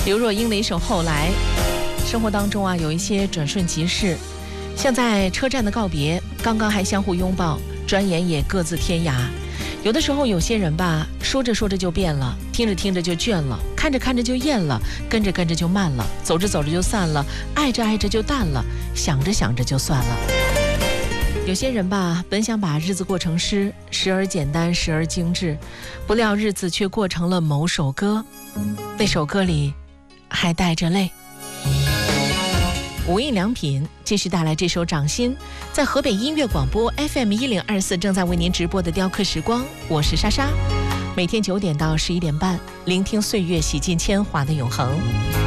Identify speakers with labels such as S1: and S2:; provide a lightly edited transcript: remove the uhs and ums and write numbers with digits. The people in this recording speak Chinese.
S1: 刘若英的一首《后来》。生活当中啊，有一些转瞬即逝，像在车站的告别，刚刚还相互拥抱，转眼也各自天涯。有的时候有些人吧，说着说着就变了，听着听着就倦了，看着看着就厌了，跟着跟着就慢了，走着走着就散了，爱着爱着就淡了，想着想着就算了。有些人吧，本想把日子过成诗，时而简单，时而精致，不料日子却过成了某首歌，那首歌里还带着泪。无印良品继续带来这首《掌心》，在河北音乐广播 FM1024正在为您直播的雕刻时光，我是莎莎，每天9点到11点半，聆听岁月洗尽铅华的永恒。